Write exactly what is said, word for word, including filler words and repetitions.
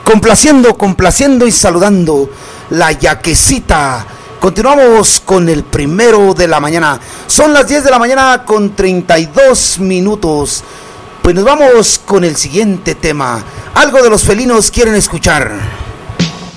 Complaciendo, complaciendo y saludando la yaquecita. Continuamos con el primero de la mañana. Son las diez de la mañana con treinta y dos minutos. Pues nos vamos con el siguiente tema. Algo de los felinos quieren escuchar.